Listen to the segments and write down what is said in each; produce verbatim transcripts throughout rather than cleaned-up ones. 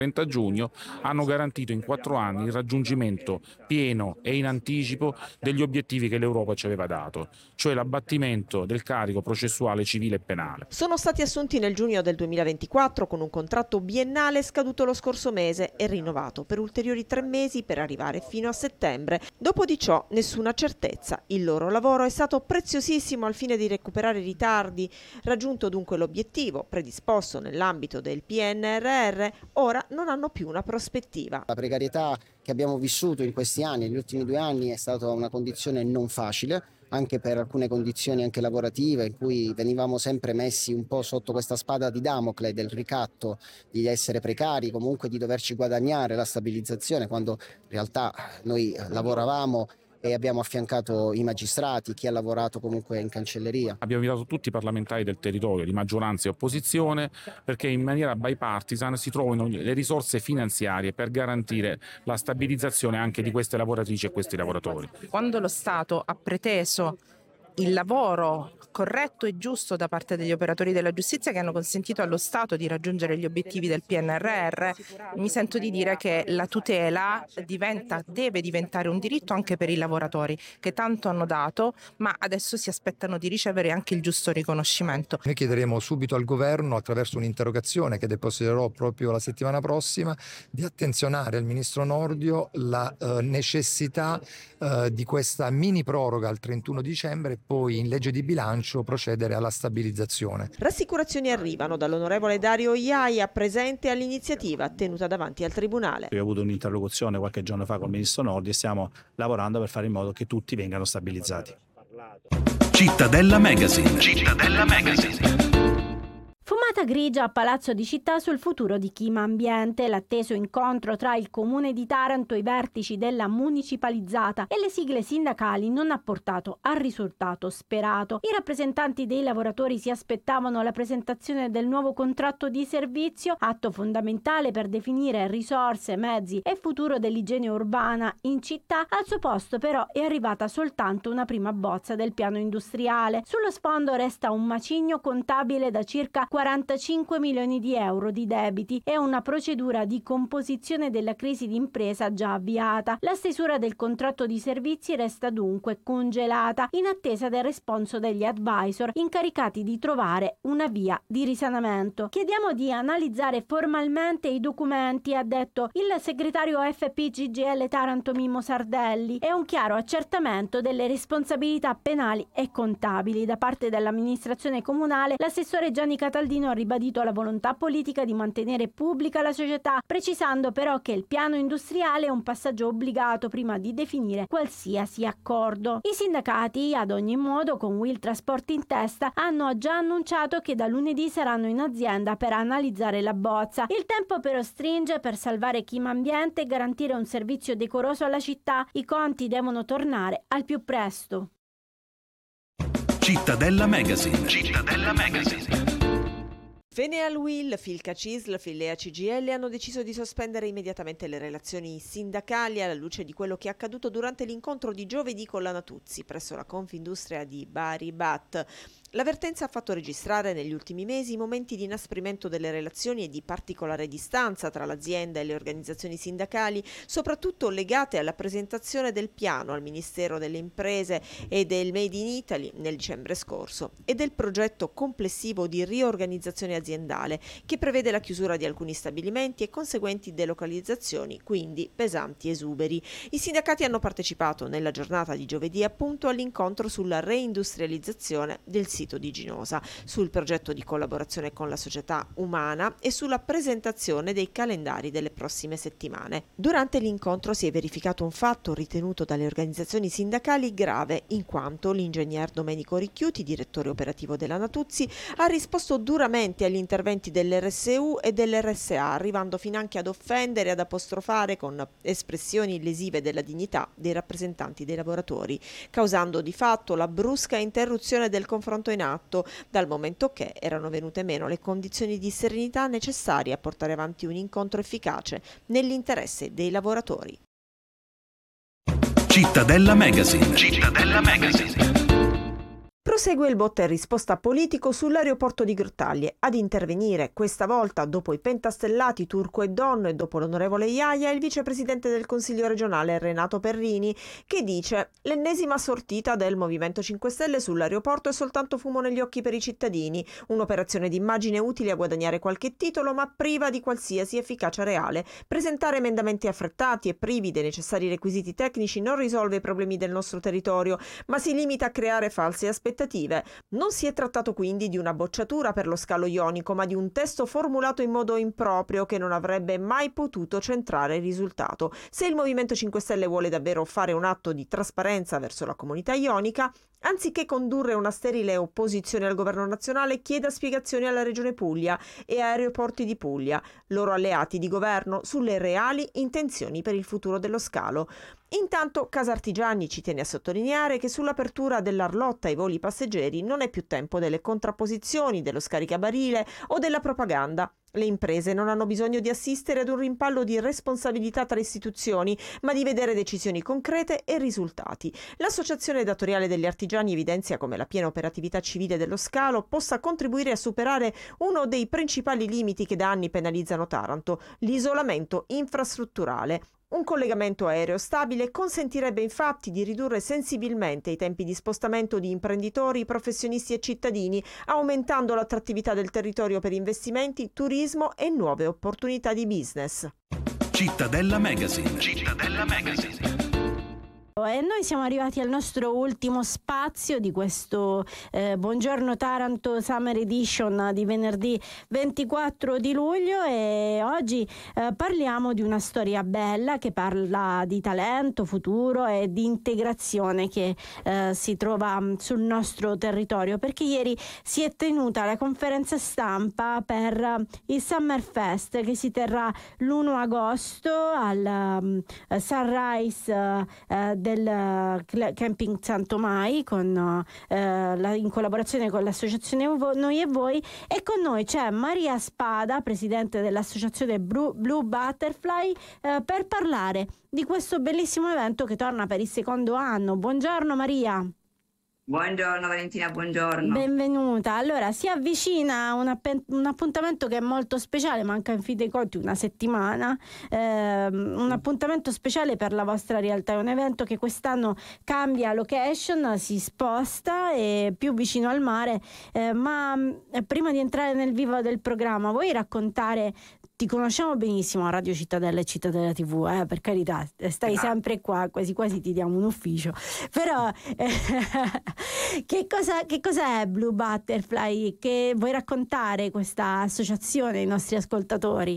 trenta giugno hanno garantito in quattro anni il raggiungimento pieno e in anticipo degli obiettivi che l'Europa ci aveva dato, cioè l'abbattimento del carico processuale civile e penale. Sono stati assunti nel giugno del duemilaventiquattro con un contratto biennale scaduto lo scorso mese e rinnovato per ulteriori tre mesi per arrivare fino a settembre. Dopo di ciò nessuna certezza. Il loro lavoro è stato preziosissimo al fine di recuperare i ritardi. Raggiunto dunque l'obiettivo predisposto nell'ambito del P N R R, ora non hanno più una prospettiva. La precarietà che abbiamo vissuto in questi anni, negli ultimi due anni, è stata una condizione non facile, anche per alcune condizioni anche lavorative in cui venivamo sempre messi un po' sotto questa spada di Damocle del ricatto di essere precari, comunque di doverci guadagnare la stabilizzazione, quando in realtà noi lavoravamo e abbiamo affiancato i magistrati, chi ha lavorato comunque in cancelleria. Abbiamo invitato tutti i parlamentari del territorio, di maggioranza e opposizione, perché in maniera bipartisan si trovino le risorse finanziarie per garantire la stabilizzazione anche di queste lavoratrici e questi lavoratori. Quando lo Stato ha preteso il lavoro corretto e giusto da parte degli operatori della giustizia che hanno consentito allo Stato di raggiungere gli obiettivi del P N R R, mi sento di dire che la tutela diventa, deve diventare un diritto anche per i lavoratori che tanto hanno dato, ma adesso si aspettano di ricevere anche il giusto riconoscimento. Noi chiederemo subito al governo, attraverso un'interrogazione che depositerò proprio la settimana prossima, di attenzionare al ministro Nordio la eh, necessità eh, di questa mini proroga al trentuno dicembre, poi in legge di bilancio procedere alla stabilizzazione. Rassicurazioni arrivano dall'onorevole Dario Iaia, presente all'iniziativa tenuta davanti al Tribunale. Io ho avuto un'interlocuzione qualche giorno fa con il ministro Nordio e stiamo lavorando per fare in modo che tutti vengano stabilizzati. Cittadella Magazine. Cittadella Magazine. Fumata grigia a Palazzo di Città sul futuro di Chima Ambiente. L'atteso incontro tra il Comune di Taranto, i vertici della municipalizzata e le sigle sindacali non ha portato al risultato sperato. I rappresentanti dei lavoratori si aspettavano la presentazione del nuovo contratto di servizio, atto fondamentale per definire risorse, mezzi e futuro dell'igiene urbana in città. Al suo posto però è arrivata soltanto una prima bozza del piano industriale. Sullo sfondo resta un macigno contabile da circa quarantacinque milioni di euro di debiti e una procedura di composizione della crisi d'impresa già avviata. La stesura del contratto di servizi resta dunque congelata in attesa del responso degli advisor incaricati di trovare una via di risanamento. Chiediamo di analizzare formalmente i documenti, ha detto il segretario F P G G L Taranto Mimmo Sardelli, e un chiaro accertamento delle responsabilità penali e contabili. Da parte dell'amministrazione comunale, l'assessore Gianni Cataldino ha ribadito la volontà politica di mantenere pubblica la società, precisando però che il piano industriale è un passaggio obbligato prima di definire qualsiasi accordo. I sindacati, ad ogni modo, con Will Trasport in testa, hanno già annunciato che da lunedì saranno in azienda per analizzare la bozza. Il tempo però stringe per salvare Chima Ambiente e garantire un servizio decoroso alla città. I conti devono tornare al più presto. Cittadella Magazine. Cittadella Magazine. Feneal Will, Filca Cisl, Filea C G L hanno deciso di sospendere immediatamente le relazioni sindacali alla luce di quello che è accaduto durante l'incontro di giovedì con la Natuzzi presso la Confindustria di Bari B A T. L'avvertenza ha fatto registrare negli ultimi mesi momenti di inasprimento delle relazioni e di particolare distanza tra l'azienda e le organizzazioni sindacali, soprattutto legate alla presentazione del piano al Ministero delle Imprese e del Made in Italy nel dicembre scorso e del progetto complessivo di riorganizzazione aziendale che prevede la chiusura di alcuni stabilimenti e conseguenti delocalizzazioni, quindi pesanti esuberi. I sindacati hanno partecipato nella giornata di giovedì appunto all'incontro sulla reindustrializzazione del sito di Ginosa, sul progetto di collaborazione con la società umana e sulla presentazione dei calendari delle prossime settimane. Durante l'incontro si è verificato un fatto ritenuto dalle organizzazioni sindacali grave, in quanto l'ingegner Domenico Ricchiuti, direttore operativo della Natuzzi, ha risposto duramente agli interventi dell'R S U e dell'R S A, arrivando finanche ad offendere e ad apostrofare con espressioni lesive della dignità dei rappresentanti dei lavoratori, causando di fatto la brusca interruzione del confronto in atto, dal momento che erano venute meno le condizioni di serenità necessarie a portare avanti un incontro efficace nell'interesse dei lavoratori. Cittadella Magazine. Cittadella Magazine. Prosegue il botta e risposta politico sull'aeroporto di Grottaglie. Ad intervenire, questa volta dopo i pentastellati Turco e Donno e dopo l'onorevole Iaia, il vicepresidente del Consiglio regionale Renato Perrini, che dice: l'ennesima sortita del Movimento cinque Stelle sull'aeroporto è soltanto fumo negli occhi per i cittadini, un'operazione d'immagine utile a guadagnare qualche titolo ma priva di qualsiasi efficacia reale. Presentare emendamenti affrettati e privi dei necessari requisiti tecnici non risolve i problemi del nostro territorio, ma si limita a creare false aspettative. Non si è trattato quindi di una bocciatura per lo scalo ionico, ma di un testo formulato in modo improprio che non avrebbe mai potuto centrare il risultato. Se il Movimento cinque Stelle vuole davvero fare un atto di trasparenza verso la comunità ionica, anziché condurre una sterile opposizione al governo nazionale, chieda spiegazioni alla Regione Puglia e a Aeroporti di Puglia, loro alleati di governo, sulle reali intenzioni per il futuro dello scalo. Intanto Casartigiani ci tiene a sottolineare che sull'apertura dell'Arlotta ai voli passeggeri non è più tempo delle contrapposizioni, dello scaricabarile o della propaganda. Le imprese non hanno bisogno di assistere ad un rimpallo di responsabilità tra istituzioni, ma di vedere decisioni concrete e risultati. L'Associazione Datoriale degli Artigiani evidenzia come la piena operatività civile dello scalo possa contribuire a superare uno dei principali limiti che da anni penalizzano Taranto, l'isolamento infrastrutturale. Un collegamento aereo stabile consentirebbe infatti di ridurre sensibilmente i tempi di spostamento di imprenditori, professionisti e cittadini, aumentando l'attrattività del territorio per investimenti, turismo e nuove opportunità di business. Cittadella Magazine. Cittadella Magazine. E noi siamo arrivati al nostro ultimo spazio di questo eh, Buongiorno Taranto Summer Edition di venerdì ventiquattro di luglio, e oggi eh, parliamo di una storia bella che parla di talento, futuro e di integrazione che eh, si trova sul nostro territorio, perché ieri si è tenuta la conferenza stampa per il Summer Fest che si terrà l'primo agosto al um, Sunrise uh, del Camping Santomai con, eh, la, in collaborazione con l'associazione Noi e Voi, e con noi c'è Maria Spada, presidente dell'associazione Blue, Blue Butterfly, eh, per parlare di questo bellissimo evento che torna per il secondo anno. Buongiorno Maria. Buongiorno Valentina, buongiorno. Benvenuta. Allora, si avvicina un, app- un appuntamento che è molto speciale, manca in fin dei conti una settimana, ehm, un appuntamento speciale per la vostra realtà, è un evento che quest'anno cambia location, si sposta, è più vicino al mare, eh, ma eh, prima di entrare nel vivo del programma, vuoi raccontare? Ti conosciamo benissimo a Radio Cittadella e Cittadella tivù, eh, per carità, stai sempre qua, quasi quasi ti diamo un ufficio, però eh, che cosa, che cosa è Blue Butterfly? Che vuoi raccontare questa associazione ai nostri ascoltatori?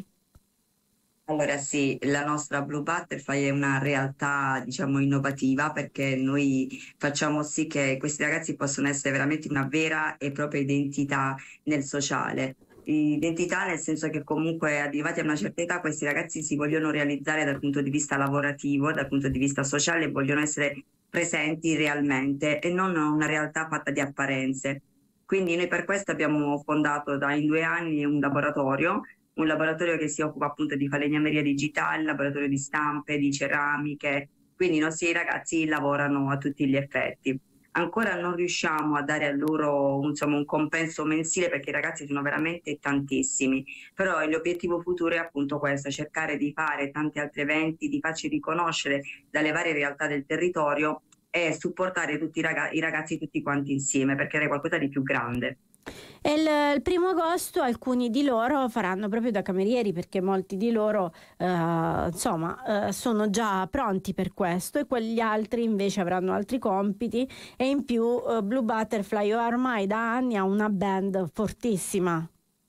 Allora sì, la nostra Blue Butterfly è una realtà, diciamo, innovativa, perché noi facciamo sì che questi ragazzi possano essere veramente una vera e propria identità nel sociale. Identità nel senso che comunque arrivati a una certa età questi ragazzi si vogliono realizzare dal punto di vista lavorativo, dal punto di vista sociale, vogliono essere presenti realmente e non una realtà fatta di apparenze. Quindi noi per questo abbiamo fondato da in due anni un laboratorio, un laboratorio che si occupa appunto di falegnameria digitale, laboratorio di stampe, di ceramiche, quindi i nostri ragazzi lavorano a tutti gli effetti. Ancora non riusciamo a dare a loro insomma, un compenso mensile perché i ragazzi sono veramente tantissimi, però l'obiettivo futuro è appunto questo, cercare di fare tanti altri eventi, di farci riconoscere dalle varie realtà del territorio e supportare tutti i ragazzi, i ragazzi tutti quanti insieme per creare qualcosa di più grande. E il, il primo agosto alcuni di loro faranno proprio da camerieri, perché molti di loro eh, insomma eh, sono già pronti per questo, e quegli altri invece avranno altri compiti, e in più eh, Blue Butterfly ormai da anni ha una band fortissima.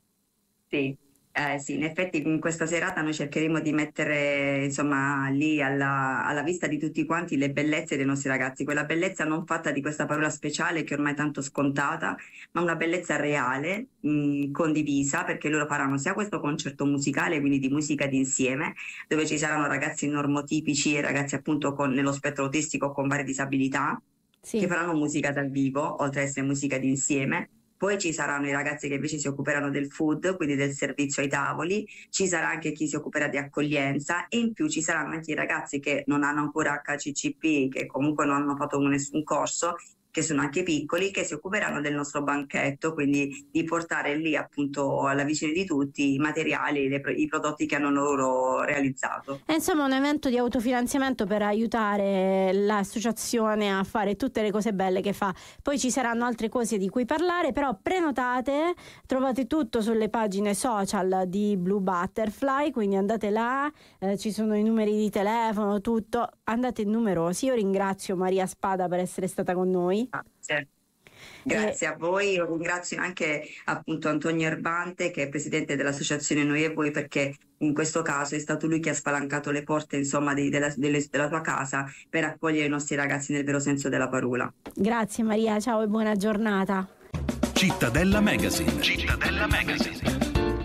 Sì. Eh, sì, in effetti in questa serata noi cercheremo di mettere insomma lì alla, alla vista di tutti quanti le bellezze dei nostri ragazzi, quella bellezza non fatta di questa parola speciale che ormai è tanto scontata, ma una bellezza reale, mh, condivisa, perché loro faranno sia questo concerto musicale, quindi di musica d'insieme, dove ci saranno ragazzi normotipici e ragazzi appunto con, nello spettro autistico con varie disabilità, sì, che faranno musica dal vivo, oltre ad essere musica d'insieme. Poi ci saranno i ragazzi che invece si occuperanno del food, quindi del servizio ai tavoli, ci sarà anche chi si occuperà di accoglienza, e in più ci saranno anche i ragazzi che non hanno ancora H C C P, che comunque non hanno fatto nessun corso, che sono anche piccoli, che si occuperanno del nostro banchetto, quindi di portare lì appunto alla visione di tutti i materiali, le, i prodotti che hanno loro realizzato. È insomma un evento di autofinanziamento per aiutare l'associazione a fare tutte le cose belle che fa. Poi ci saranno altre cose di cui parlare, però prenotate, trovate tutto sulle pagine social di Blue Butterfly, quindi andate là, eh, ci sono i numeri di telefono, tutto, andate numerosi. Io ringrazio Maria Spada per essere stata con noi. Grazie. Grazie a voi, io ringrazio anche appunto Antonio Erbante, che è presidente dell'associazione Noi e Voi, perché in questo caso è stato lui che ha spalancato le porte insomma di, della, delle, della tua casa per accogliere i nostri ragazzi nel vero senso della parola. Grazie Maria, ciao e buona giornata. Cittadella Magazine. Cittadella Magazine.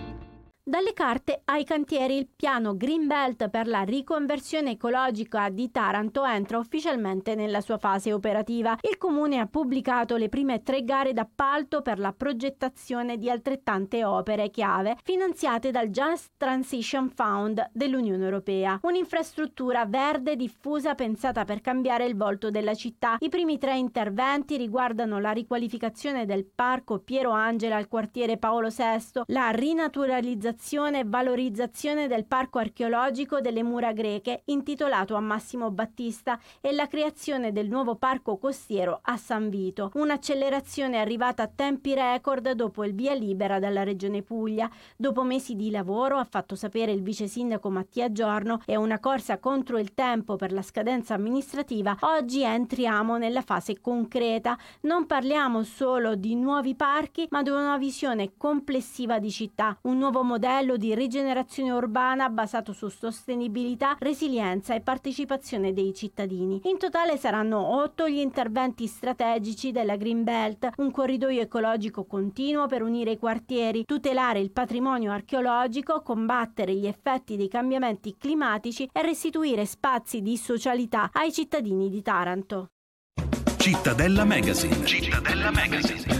Dalle carte ai cantieri, il piano Greenbelt per la riconversione ecologica di Taranto entra ufficialmente nella sua fase operativa. Il comune ha pubblicato le prime tre gare d'appalto per la progettazione di altrettante opere chiave finanziate dal Just Transition Fund dell'Unione Europea. Un'infrastruttura verde diffusa pensata per cambiare il volto della città. I primi tre interventi riguardano la riqualificazione del parco Piero Angela al quartiere Paolo sesto, la rinaturalizzazione e valorizzazione del parco archeologico delle mura greche intitolato a Massimo Battista e la creazione del nuovo parco costiero a San Vito. Un'accelerazione arrivata a tempi record dopo il via libera dalla Regione Puglia. Dopo mesi di lavoro, ha fatto sapere il vice sindaco Mattia Giorno, e una corsa contro il tempo per la scadenza amministrativa, oggi entriamo nella fase concreta. Non parliamo solo di nuovi parchi, ma di una visione complessiva di città, un nuovo modello di rigenerazione urbana basato su sostenibilità, resilienza e partecipazione dei cittadini. In totale saranno otto gli interventi strategici della Green Belt, un corridoio ecologico continuo per unire i quartieri, tutelare il patrimonio archeologico, combattere gli effetti dei cambiamenti climatici e restituire spazi di socialità ai cittadini di Taranto. Cittadella Magazine. Cittadella Magazine.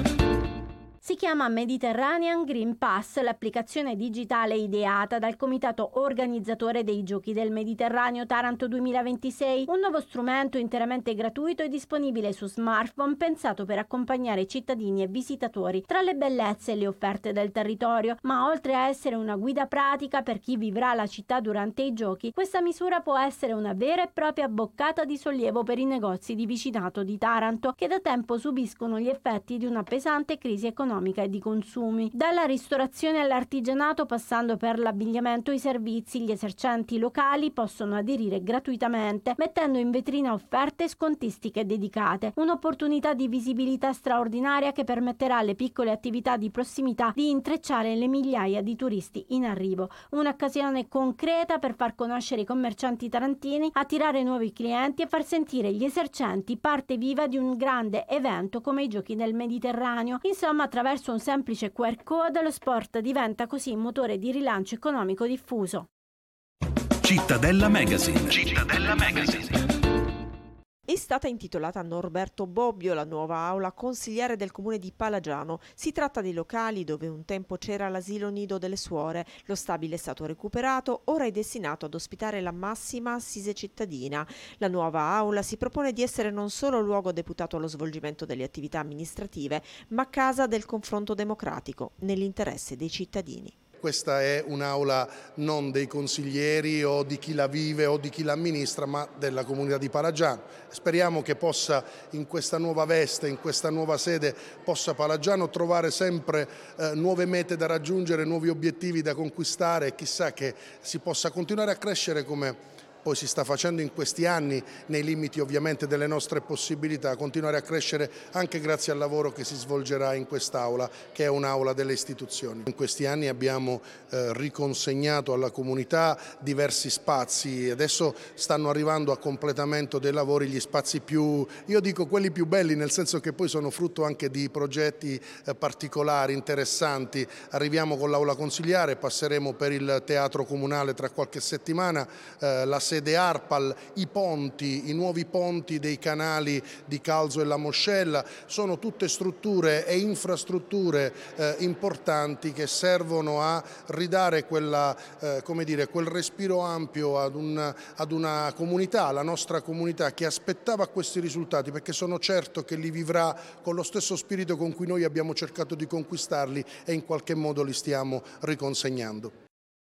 Si chiama Mediterranean Green Pass, l'applicazione digitale ideata dal comitato organizzatore dei Giochi del Mediterraneo Taranto duemilaventisei, un nuovo strumento interamente gratuito e disponibile su smartphone, pensato per accompagnare cittadini e visitatori tra le bellezze e le offerte del territorio. Ma oltre a essere una guida pratica per chi vivrà la città durante i giochi, questa misura può essere una vera e propria boccata di sollievo per i negozi di vicinato di Taranto, che da tempo subiscono gli effetti di una pesante crisi economica e di consumi. Dalla ristorazione all'artigianato, passando per l'abbigliamento e i servizi, gli esercenti locali possono aderire gratuitamente, mettendo in vetrina offerte scontistiche dedicate. Un'opportunità di visibilità straordinaria che permetterà alle piccole attività di prossimità di intrecciare le migliaia di turisti in arrivo. Un'occasione concreta per far conoscere i commercianti tarantini, attirare nuovi clienti e far sentire gli esercenti parte viva di un grande evento come i Giochi del Mediterraneo. Insomma, attraverso un semplice Q R code, lo sport diventa così un motore di rilancio economico diffuso. Cittadella Magazine. Cittadella Magazine. È stata intitolata a Norberto Bobbio la nuova aula consigliare del comune di Palagiano. Si tratta dei locali dove un tempo c'era l'asilo nido delle suore. Lo stabile è stato recuperato, ora è destinato ad ospitare la massima assise cittadina. La nuova aula si propone di essere non solo luogo deputato allo svolgimento delle attività amministrative, ma casa del confronto democratico, nell'interesse dei cittadini. Questa è un'aula non dei consiglieri o di chi la vive o di chi la amministra, ma della comunità di Palagiano. Speriamo che possa, in questa nuova veste, in questa nuova sede, possa Palagiano trovare sempre eh, nuove mete da raggiungere, nuovi obiettivi da conquistare, e chissà che si possa continuare a crescere come poi si sta facendo in questi anni, nei limiti ovviamente delle nostre possibilità, continuare a crescere anche grazie al lavoro che si svolgerà in quest'aula, che è un'aula delle istituzioni. In questi anni abbiamo eh, riconsegnato alla comunità diversi spazi, adesso stanno arrivando a completamento dei lavori gli spazi più, io dico quelli più belli, nel senso che poi sono frutto anche di progetti eh, particolari, interessanti. Arriviamo con l'aula consigliare, passeremo per il teatro comunale tra qualche settimana, eh, la sede ARPAL, i ponti, i nuovi ponti dei canali di Calzo e La Moscella, sono tutte strutture e infrastrutture eh, importanti che servono a ridare quella, eh, come dire, quel respiro ampio ad, un, ad una comunità, la nostra comunità che aspettava questi risultati, perché sono certo che li vivrà con lo stesso spirito con cui noi abbiamo cercato di conquistarli e in qualche modo li stiamo riconsegnando.